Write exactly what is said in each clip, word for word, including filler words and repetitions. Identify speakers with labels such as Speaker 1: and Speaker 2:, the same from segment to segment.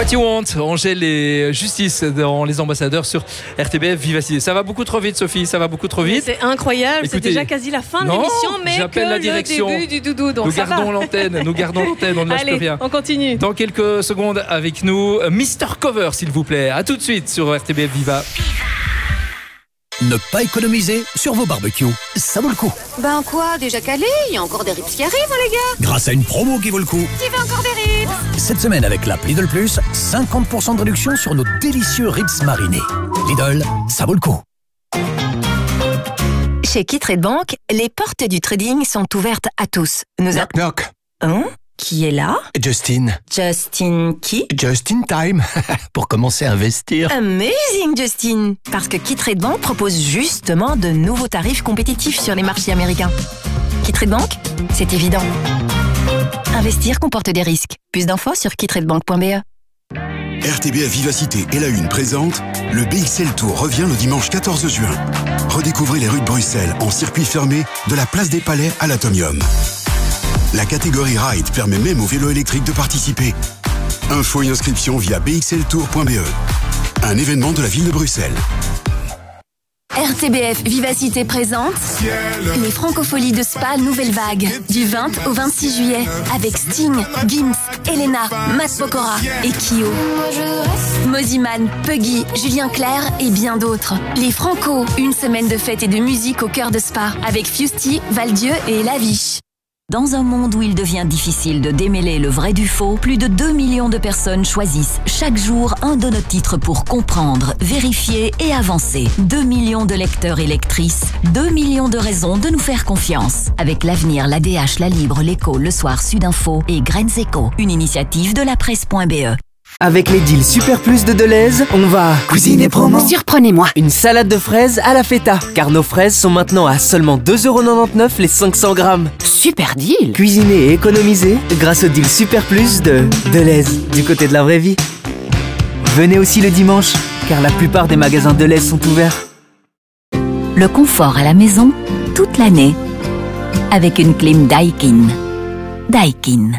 Speaker 1: What You Want, Angèle et Justice dans Les Ambassadeurs sur R T B F Vivacité. Ça va beaucoup trop vite, Sophie, ça va beaucoup trop vite.
Speaker 2: C'est incroyable, c'est déjà quasi la fin de l'émission, mais
Speaker 1: j'appelle
Speaker 2: que
Speaker 1: la direction.
Speaker 2: le début du doudou, donc
Speaker 1: nous
Speaker 2: ça
Speaker 1: gardons
Speaker 2: va.
Speaker 1: l'antenne, nous gardons l'antenne, on ne lâche
Speaker 2: Allez,
Speaker 1: plus rien.
Speaker 2: on continue.
Speaker 1: Dans quelques secondes avec nous, mister Cover, s'il vous plaît. À tout de suite sur R T B F Viva.
Speaker 3: Ne pas économiser sur vos barbecues, ça vaut le coup.
Speaker 4: Ben quoi, déjà calé? Il y a encore des rips qui arrivent, hein, les gars.
Speaker 3: Grâce à une promo qui vaut le coup.
Speaker 4: Qui veut encore des rips?
Speaker 3: Cette semaine avec l'app Lidl Plus, cinquante pour cent de réduction sur nos délicieux rips marinés. Lidl, ça vaut le coup.
Speaker 5: Chez Kitrade Bank, les portes du trading sont ouvertes à tous. Nous
Speaker 6: Knock knock.
Speaker 5: Hein? Qui est là?
Speaker 6: Justin.
Speaker 5: Justin qui?
Speaker 6: Just in time. Pour commencer à investir.
Speaker 5: Amazing, Justin! Parce que Kitrade Bank propose justement de nouveaux tarifs compétitifs sur les marchés américains. Kitrade Bank, c'est évident. Investir comporte des risques. Plus d'infos sur kitradebank point b e.
Speaker 7: R T B F Vivacité et la Une présente le B X L Tour revient le dimanche quatorze juin. Redécouvrez les rues de Bruxelles en circuit fermé de la place des Palais à l'Atomium. La catégorie Ride permet même aux vélos électriques de participer. Info et inscription via b x l tour point b e. Un événement de la ville de Bruxelles.
Speaker 8: R T B F Vivacité présente les Francopholies de Spa Nouvelle Vague du vingt au vingt-six juillet avec Sting, Gims, Elena, Matt Pokora et Kyo. Moziman, Puggy, Julien Clerc et bien d'autres. Les Franco, une semaine de fête et de musique au cœur de Spa avec Fusty, Valdieu et Laviche.
Speaker 9: Dans un monde où il devient difficile de démêler le vrai du faux, plus de deux millions de personnes choisissent chaque jour un de nos titres pour comprendre, vérifier et avancer. deux millions de lecteurs et lectrices, deux millions de raisons de nous faire confiance. Avec l'Avenir, l'A D H, La Libre, l'Écho, Le Soir, Sudinfo et Graines Éco, une initiative de la presse point b e.
Speaker 10: Avec les deals Super Plus de Deleuze, on va cuisiner promo.
Speaker 8: Surprenez-moi.
Speaker 10: Une salade de fraises à la feta, car nos fraises sont maintenant à seulement deux euros quatre-vingt-dix-neuf les cinq cents grammes.
Speaker 8: Super deal.
Speaker 10: Cuisiner et économiser grâce au deal Super Plus de Deleuze, du côté de la vraie vie. Venez aussi le dimanche, car la plupart des magasins Deleuze sont ouverts.
Speaker 9: Le confort à la maison, toute l'année, avec une clim Daikin. Daikin.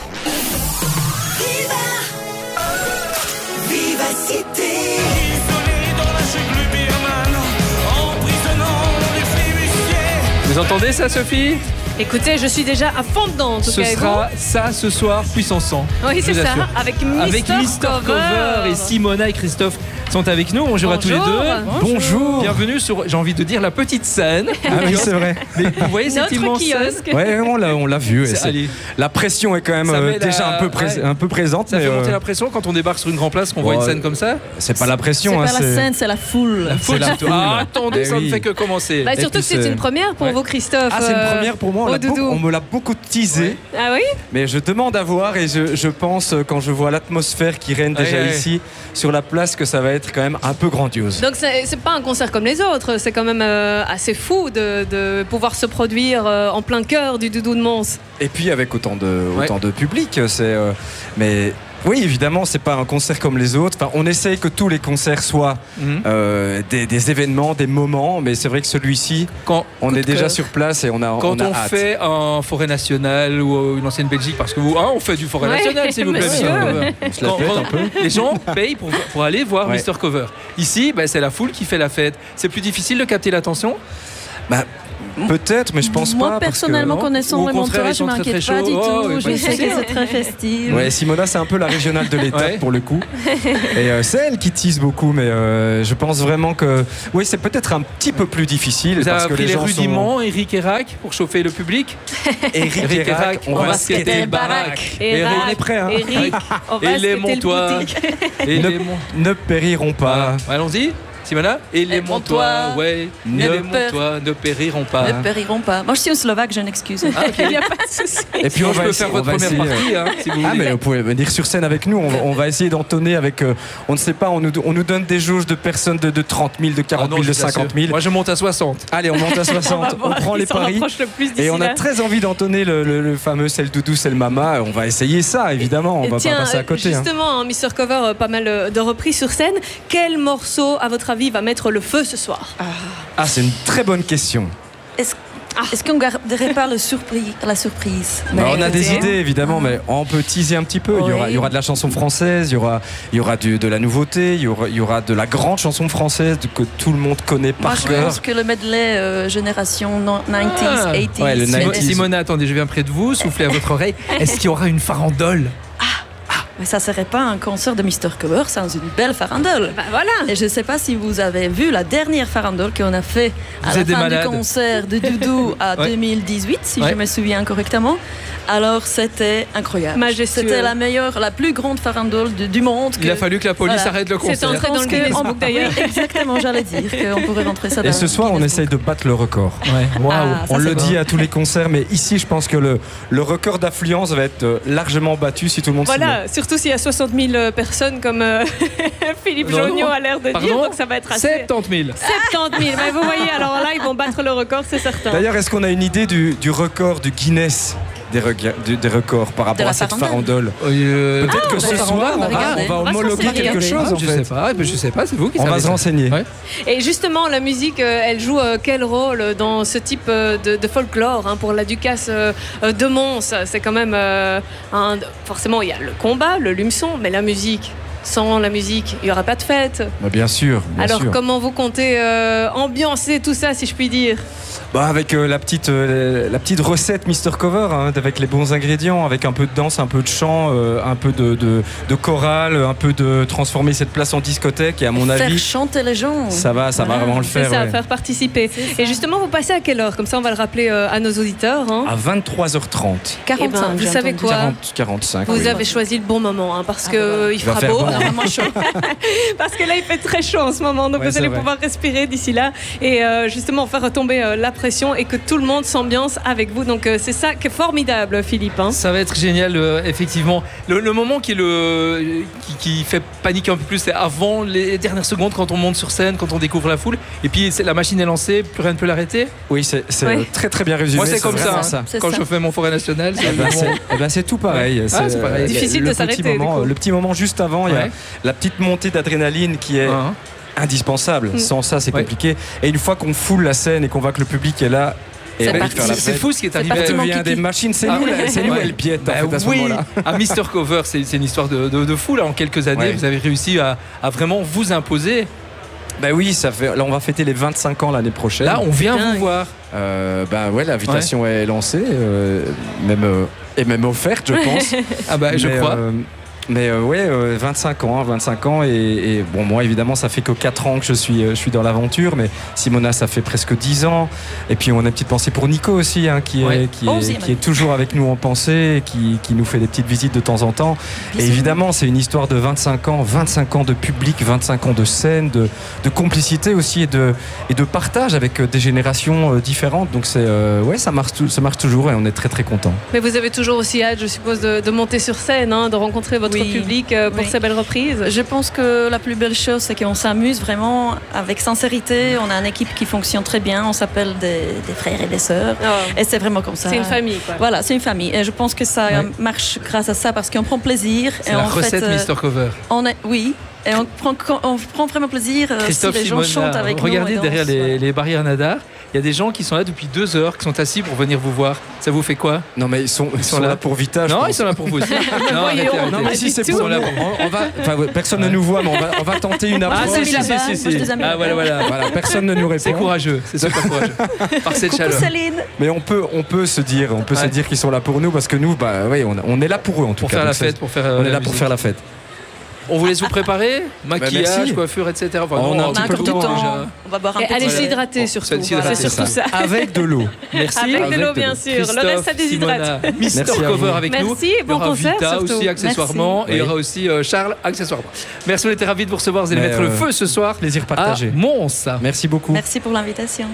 Speaker 1: Vous entendez ça, Sophie?
Speaker 2: Écoutez, je suis déjà à fond dedans en tout
Speaker 1: Ce
Speaker 2: cas.
Speaker 1: sera ça ce soir, Puissance cent.
Speaker 2: Oui, c'est ça,
Speaker 1: assure.
Speaker 2: avec mister
Speaker 1: Avec mister
Speaker 2: Cover.
Speaker 1: Cover et Simona et Christophe sont avec nous. Bonjour, à tous les deux.
Speaker 2: Bonjour.
Speaker 1: Bonjour. Bienvenue sur, j'ai envie de dire, la petite scène.
Speaker 6: Ah oui, c'est vrai.
Speaker 1: Mais vous voyez cette
Speaker 2: Notre
Speaker 1: immense
Speaker 2: kiosque.
Speaker 1: scène?
Speaker 6: Ouais, on l'a, on l'a vu.
Speaker 1: C'est-
Speaker 6: C'est-
Speaker 1: allez.
Speaker 6: La pression est quand même
Speaker 1: Ça
Speaker 6: euh,
Speaker 1: met la-
Speaker 6: déjà un peu, pré-
Speaker 1: ouais.
Speaker 6: un peu présente.
Speaker 1: Ça
Speaker 6: mais
Speaker 1: fait monter
Speaker 6: euh,
Speaker 1: la pression quand on débarque sur une grande place, qu'on voit
Speaker 6: Ouais.
Speaker 1: une scène comme ça.
Speaker 6: c'est pas la
Speaker 2: C'est
Speaker 6: pression.
Speaker 2: pas
Speaker 6: hein,
Speaker 2: la
Speaker 6: c'est-
Speaker 2: scène, c'est la foule.
Speaker 1: La foule,
Speaker 6: la
Speaker 1: c'est-
Speaker 6: foule.
Speaker 1: Ah, attendez,
Speaker 6: Eh
Speaker 1: ça ne
Speaker 6: oui.
Speaker 1: fait que commencer.
Speaker 2: Bah,
Speaker 6: Et
Speaker 2: surtout
Speaker 6: puis
Speaker 2: que c'est
Speaker 6: c'est-
Speaker 2: une première pour
Speaker 1: Ouais.
Speaker 2: vous, Christophe.
Speaker 6: Ah, c'est une
Speaker 2: euh,
Speaker 6: première pour moi. On,
Speaker 2: au
Speaker 6: l'a beaucoup-
Speaker 2: doudou.
Speaker 6: on me l'a beaucoup teasé.
Speaker 2: Ah oui?
Speaker 6: Mais je demande à voir et je, je pense, euh, quand je vois l'atmosphère qui règne déjà
Speaker 1: Ouais, ouais.
Speaker 6: ici sur la place, que ça va être quand même un peu grandiose.
Speaker 2: Donc c'est c'est pas un concert comme les autres, c'est quand même euh, assez fou de, de pouvoir se produire euh, en plein cœur du Doudou de Mons.
Speaker 6: Et puis avec autant de,
Speaker 1: Ouais.
Speaker 6: autant de public, c'est. euh, mais oui, évidemment, c'est pas un concert comme les autres. Enfin, on essaye que tous les concerts soient
Speaker 1: Mhm.
Speaker 6: euh, des, des événements, des moments, mais c'est vrai que celui-ci,
Speaker 1: Quand,
Speaker 6: on
Speaker 1: coup
Speaker 6: est
Speaker 1: de
Speaker 6: déjà
Speaker 1: cœur.
Speaker 6: sur place et on a,
Speaker 1: Quand
Speaker 6: on a
Speaker 1: on
Speaker 6: hâte.
Speaker 1: fait un forêt nationale ou une ancienne Belgique, parce que vous, hein, on fait du forêt
Speaker 2: Ouais,
Speaker 1: national, s'il vous plaît,
Speaker 2: monsieur.
Speaker 1: mister Cover.
Speaker 6: On se la
Speaker 1: Quand-
Speaker 6: pète
Speaker 1: quand
Speaker 6: un peu.
Speaker 1: Les gens payent pour, pour aller voir
Speaker 6: Ouais.
Speaker 1: mister Cover. Ici, bah, c'est la foule qui fait la fête. C'est plus difficile de capter l'attention.
Speaker 6: Bah, peut-être, mais je pense
Speaker 2: Moi,
Speaker 6: pas. parce que-
Speaker 2: personnellement,
Speaker 1: non.
Speaker 2: connaissant
Speaker 1: Ou au
Speaker 2: mon
Speaker 1: contraire,
Speaker 2: entourage,
Speaker 1: ils
Speaker 2: je
Speaker 1: sont très,
Speaker 2: m'inquiète
Speaker 1: très
Speaker 2: pas du
Speaker 1: chauds. Oh,
Speaker 2: tout.
Speaker 1: oui,
Speaker 2: Je
Speaker 1: bah,
Speaker 2: sais
Speaker 1: c'est-
Speaker 2: que c'est très festif.
Speaker 6: Ouais, Simona, c'est un peu la régionale de l'étape
Speaker 1: Ouais.
Speaker 6: pour le coup. Et euh, c'est elle qui tease beaucoup, mais euh, je pense vraiment que. Oui, c'est peut-être un petit peu plus difficile.
Speaker 1: Vous
Speaker 6: parce
Speaker 1: avez
Speaker 6: que
Speaker 1: appris
Speaker 6: les
Speaker 1: les
Speaker 6: gens
Speaker 1: rudiments, Eric et Rack, pour chauffer le public.
Speaker 6: Eric
Speaker 1: Eric
Speaker 6: et Rack, on va
Speaker 1: skater
Speaker 6: skater
Speaker 1: le baraque.
Speaker 2: Et
Speaker 1: Eric,
Speaker 2: Rack,
Speaker 6: on est prêt, hein.
Speaker 2: Eric, on va
Speaker 1: Et les
Speaker 2: skater le
Speaker 1: montois.
Speaker 2: boutique.
Speaker 1: Et
Speaker 6: Ne-
Speaker 1: les mon-
Speaker 6: ne périront pas.
Speaker 1: Voilà. Allons-y, Simona. Et les
Speaker 2: Les
Speaker 1: montois,
Speaker 2: montois
Speaker 1: ouais.
Speaker 6: ne
Speaker 1: Et les
Speaker 2: per-
Speaker 1: montois ne périront pas.
Speaker 11: Ne périront pas. Moi, je suis une Slovaque, je m'excuse.
Speaker 1: Ah, ok.
Speaker 2: Il n'y a pas de souci.
Speaker 6: Et puis
Speaker 1: Sinon,
Speaker 6: on
Speaker 1: je
Speaker 6: va
Speaker 1: peux
Speaker 6: essayer-
Speaker 1: faire
Speaker 6: on
Speaker 1: votre
Speaker 6: va
Speaker 1: première
Speaker 6: essayer,
Speaker 1: partie, hein, si vous
Speaker 6: Ah,
Speaker 1: voulez.
Speaker 6: mais vous pouvez venir sur scène avec nous. On va, on va essayer d'entonner avec. euh, on ne sait pas, on nous, on nous donne des jauges de personnes de, de trente mille, de
Speaker 1: Ah
Speaker 6: quarante
Speaker 1: non,
Speaker 6: mille, de
Speaker 1: je vous assure.
Speaker 6: cinquante mille.
Speaker 1: Moi, je monte à soixante.
Speaker 6: Allez, on monte à soixante, on,
Speaker 2: va voir
Speaker 6: prend
Speaker 2: qui
Speaker 6: les
Speaker 2: s'en
Speaker 6: paris.
Speaker 2: rapproche le plus d'ici
Speaker 6: Et on a
Speaker 2: là.
Speaker 6: très envie d'entonner le, le- le fameux c'est le doudou, c'est le mama. On va essayer ça, évidemment. On va
Speaker 2: Tiens,
Speaker 6: pas passer à côté. hein.
Speaker 2: justement, hein, mister Cover, euh, pas mal euh, de reprises sur scène. Quel morceau, à votre avis, va mettre le feu ce soir?
Speaker 6: Ah, c'est une très bonne question.
Speaker 11: Est-ce Ah. Est-ce qu'on ne garderait pas le surprise, la surprise
Speaker 6: bah, On a des idées évidemment, mais on peut teaser un petit peu. Oui. Il, y aura, il y aura de la chanson française, il y aura, il y aura du, de la nouveauté, il y, aura, il y aura de la grande chanson française que tout le monde connaît par
Speaker 11: Moi,
Speaker 6: cœur.
Speaker 11: Je pense que le medley euh, génération quatre-vingt-dix,
Speaker 1: ah.
Speaker 11: quatre-vingt-dix.
Speaker 6: Ouais, le
Speaker 1: quatre-vingt-dix. Simona, attendez, je viens près de vous, soufflez à votre oreille. Est-ce qu'il y aura une farandole?
Speaker 11: Mais ça serait pas un concert de mister Cover sans une belle farandole.
Speaker 2: Bah voilà.
Speaker 11: Et je sais pas si vous avez vu la dernière farandole qu'on a fait à
Speaker 1: vous
Speaker 11: la fin
Speaker 1: malades.
Speaker 11: du concert de Doudou à ouais. deux mille dix-huit, si ouais. je me souviens correctement. Alors c'était incroyable.
Speaker 2: Majestueux.
Speaker 11: C'était la meilleure, la plus grande farandole de, du monde.
Speaker 1: Il
Speaker 11: que,
Speaker 1: a fallu que la police voilà. arrête le concert.
Speaker 2: C'est entré dans le Guinness Book d'ailleurs.
Speaker 11: Oui, exactement, j'allais dire qu'on pourrait rentrer ça dans
Speaker 6: Et ce soir, on essaye de battre le record.
Speaker 1: Ouais.
Speaker 6: Wow.
Speaker 11: Ah,
Speaker 6: on le
Speaker 11: bon.
Speaker 6: dit à tous les concerts, mais ici, je pense que le, le record d'affluence va être largement battu si tout le monde s'y met.
Speaker 2: Voilà, surtout s'il y a soixante mille personnes comme euh, Philippe
Speaker 1: non,
Speaker 2: Joniot
Speaker 1: non.
Speaker 2: a l'air de
Speaker 1: Pardon
Speaker 2: dire, donc ça va être assez...
Speaker 1: soixante mille.
Speaker 2: soixante mille, mais vous voyez, alors là, ils vont battre le record, c'est certain.
Speaker 6: D'ailleurs, est-ce qu'on a une idée du, du record du Guinness des, du, des records par rapport à cette farandole?
Speaker 1: euh,
Speaker 6: Peut-être
Speaker 2: ah,
Speaker 6: que ce soir, on va, on va homologuer quelque chose.
Speaker 1: Ah,
Speaker 6: en
Speaker 1: je
Speaker 6: fait.
Speaker 1: sais pas, je sais pas, c'est vous qui
Speaker 6: On
Speaker 1: savez
Speaker 6: va se
Speaker 1: ça.
Speaker 6: renseigner.
Speaker 1: Ouais.
Speaker 2: Et justement, la musique, elle joue quel rôle dans ce type de, de folklore hein, pour la Ducasse de Mons? C'est quand même euh, un, forcément, il y a le combat, le lumeçon, mais la musique. Sans la musique, il n'y aura pas de fête.
Speaker 6: Bah bien sûr. Bien
Speaker 2: Alors
Speaker 6: sûr.
Speaker 2: comment vous comptez euh, ambiancer tout ça, si je puis dire?
Speaker 6: Bah avec euh, la, petite, euh, la petite recette mister Cover, hein, avec les bons ingrédients, avec un peu de danse, un peu de chant, euh, un peu de, de, de chorale, un peu de transformer cette place en discothèque. Et à mon
Speaker 11: faire
Speaker 6: avis,
Speaker 11: chanter les gens.
Speaker 6: Ça va, ça
Speaker 11: voilà.
Speaker 6: va vraiment le faire.
Speaker 2: C'est ça,
Speaker 6: ouais.
Speaker 2: faire participer. Et justement, vous passez à quelle heure? Comme ça, on va le rappeler euh, à nos auditeurs. Hein.
Speaker 6: À vingt-trois heures trente.
Speaker 11: quarante-cinq.
Speaker 2: Eh ben, vous savez quoi?
Speaker 6: quarante, quarante-cinq.
Speaker 2: Vous
Speaker 6: oui.
Speaker 2: avez choisi le bon moment, hein, parce
Speaker 11: ah,
Speaker 2: que
Speaker 11: voilà.
Speaker 2: il fera beau.
Speaker 6: Bon.
Speaker 11: Vraiment chaud.
Speaker 2: Parce que là, il fait très chaud en ce moment, donc
Speaker 6: ouais,
Speaker 2: vous allez
Speaker 6: vrai.
Speaker 2: pouvoir respirer d'ici là et euh, justement faire retomber euh, la pression et que tout le monde s'ambiance avec vous. Donc euh, c'est ça qui est formidable, Philippe. Hein.
Speaker 1: Ça va être génial, euh, effectivement. Le, le moment qui, est le, qui, qui fait paniquer un peu plus, c'est avant les dernières secondes quand on monte sur scène, quand on découvre la foule. Et puis c'est, la machine est lancée, plus rien ne peut l'arrêter.
Speaker 6: Oui, c'est, c'est
Speaker 2: ouais.
Speaker 6: très très bien résumé.
Speaker 1: Moi, c'est, c'est comme ça, hein.
Speaker 6: ça.
Speaker 1: Quand
Speaker 11: ça.
Speaker 1: je fais mon forêt nationale. C'est,
Speaker 6: eh ben, c'est, eh ben, c'est tout pareil.
Speaker 1: Ouais.
Speaker 6: C'est,
Speaker 1: ah, c'est pareil.
Speaker 2: Difficile
Speaker 6: le
Speaker 2: de s'arrêter.
Speaker 6: Moment, le petit moment juste avant, il ouais. y a la petite montée d'adrénaline qui est uh-huh. indispensable. Mm. Sans ça, c'est ouais. compliqué. Et une fois qu'on foule la scène et qu'on voit que le public est là. Et
Speaker 1: c'est, parti, c'est, c'est fou ce qui est arrivé.
Speaker 6: Il devient des machines. C'est ah, nous, là, c'est nous, elle piète bah, en fait, à ce
Speaker 1: oui.
Speaker 6: moment-là.
Speaker 1: À mister Cover, c'est, c'est une histoire de, de, de fou. Là, en quelques années, ouais. vous avez réussi à, à vraiment vous imposer.
Speaker 6: Ben bah oui, ça fait. Là, on va fêter les vingt-cinq ans l'année prochaine.
Speaker 1: Là, on vient Bien. vous voir.
Speaker 6: Euh, bah ouais, l'invitation ouais. est lancée, euh, même euh, et même offerte, je pense.
Speaker 1: ah bah, je
Speaker 6: mais,
Speaker 1: crois.
Speaker 6: Euh, Mais euh, ouais, euh, vingt-cinq ans, hein, vingt-cinq ans et, et bon, moi évidemment ça fait que quatre ans que je suis, euh, je suis dans l'aventure, mais Simona ça fait presque dix ans. Et puis on a une petite pensée pour Nico aussi, hein, qui, ouais. est, qui, est, est, qui est toujours avec nous en pensée, qui, qui nous fait des petites visites de temps en temps. Bisous. Et évidemment c'est une histoire de vingt-cinq ans, vingt-cinq ans de public, vingt-cinq ans de scène, de, de complicité aussi et de, et de partage avec des générations différentes. Donc c'est, euh, ouais, ça marche, ça marche toujours et on est très très contents.
Speaker 2: Mais vous avez toujours aussi hâte, je suppose, de, de monter sur scène, hein, de rencontrer votre oui. public pour oui. ces belles reprises.
Speaker 11: Je pense que la plus belle chose, c'est qu'on s'amuse vraiment avec sincérité. On a une équipe qui fonctionne très bien. On s'appelle des, des frères et des sœurs. Oh. Et c'est vraiment comme ça.
Speaker 2: C'est une famille, quoi.
Speaker 11: Voilà, c'est une famille. Et je pense que ça ouais. marche grâce à ça parce qu'on prend plaisir.
Speaker 1: C'est
Speaker 11: et
Speaker 1: la
Speaker 11: en
Speaker 1: recette
Speaker 11: fait,
Speaker 1: mister Cover.
Speaker 11: On est, oui. Et on prend, on prend vraiment plaisir
Speaker 1: Christophe
Speaker 11: si les
Speaker 1: Simona,
Speaker 11: gens chantent avec
Speaker 1: regardez
Speaker 11: nous.
Speaker 1: Regardez derrière les, les barrières Nadar. Il y a des gens qui sont là depuis deux heures, qui sont assis pour venir vous voir. Ça vous fait quoi?
Speaker 6: Non, mais ils sont, ils sont, sont là, là pour Vita.
Speaker 1: Non,
Speaker 6: pense.
Speaker 1: ils sont là pour vous aussi. non, arrêtez, arrêtez.
Speaker 6: non, mais si c'est pour nous. On, on va, enfin, personne ouais. ne nous voit, mais on va, on va tenter une approche.
Speaker 1: Ah, si, si, si, si, si. Ah, voilà, voilà.
Speaker 6: voilà. Personne ne nous répond.
Speaker 1: C'est courageux. C'est super courageux. Par cette chaleur.
Speaker 11: Céline.
Speaker 6: Mais on peut, on peut se dire, on peut ouais. se dire qu'ils sont là pour nous parce que nous, bah, ouais, on, on est là pour eux en tout
Speaker 1: pour
Speaker 6: cas.
Speaker 1: Faire la fête, pour faire
Speaker 6: on
Speaker 1: euh,
Speaker 6: est là
Speaker 1: musique.
Speaker 6: pour faire la fête.
Speaker 1: On vous laisse vous préparer, maquillage,
Speaker 6: bah
Speaker 1: coiffure, et cetera. Enfin,
Speaker 6: on,
Speaker 1: non,
Speaker 6: a un petit peu de temps.
Speaker 11: Déjà. On va boire un peu.
Speaker 2: Allez s'hydrater surtout.
Speaker 1: C'est
Speaker 2: surtout ça.
Speaker 6: Avec de l'eau.
Speaker 1: Merci.
Speaker 2: Avec, Avec de l'eau, bien sûr. Le reste, ça déshydrate.
Speaker 1: mister Cover avec nous.
Speaker 2: Merci et bon concert.
Speaker 1: Il y aura Vita aussi accessoirement. Et il y aura aussi Charles accessoirement. Merci, on était ravis de vous recevoir. Vous allez mettre le feu ce soir.
Speaker 6: Plaisir partagé.
Speaker 1: À Mons.
Speaker 6: Merci beaucoup.
Speaker 11: Merci pour l'invitation.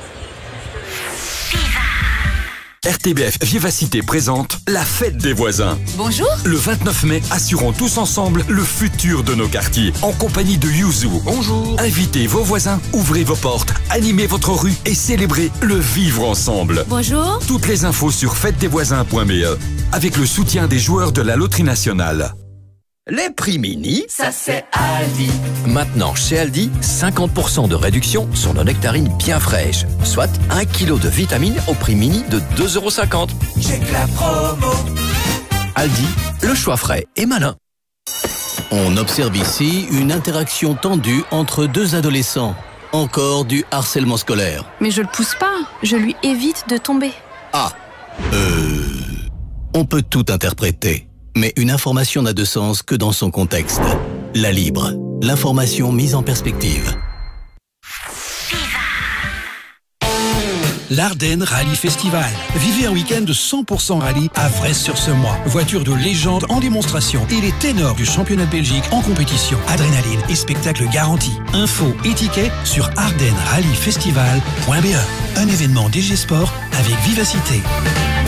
Speaker 12: R T B F Vivacité présente la fête des voisins.
Speaker 8: Bonjour.
Speaker 12: Le vingt-neuf mai, assurons tous ensemble le futur de nos quartiers. En compagnie de Yuzu. Bonjour. Invitez vos voisins, ouvrez vos portes, animez votre rue et célébrez le vivre ensemble.
Speaker 8: Bonjour.
Speaker 12: Toutes les infos sur fête des voisins point b e avec le soutien des joueurs de la Loterie Nationale.
Speaker 13: Les prix mini,
Speaker 14: ça c'est Aldi.
Speaker 13: Maintenant chez Aldi, cinquante pour cent de réduction sur nos nectarines bien fraîches. Soit un kilo de vitamines au prix mini de deux euros cinquante.
Speaker 14: Check la promo.
Speaker 13: Aldi, le choix frais et malin.
Speaker 15: On observe ici une interaction tendue entre deux adolescents. Encore du harcèlement scolaire.
Speaker 16: Mais je le pousse pas, je lui évite de tomber.
Speaker 15: Ah, euh... On peut tout interpréter. Mais une information n'a de sens que dans son contexte. La Libre, l'information mise en perspective.
Speaker 17: L'Ardenne Rallye Festival. Vivez un week-end de cent pour cent rallye à Vresse-sur-Semois. Voiture de légende en démonstration et les ténors du championnat de Belgique en compétition. Adrénaline et spectacle garanti. Infos et tickets sur ardennes rallye festival point b e. Un événement D G Sport avec vivacité.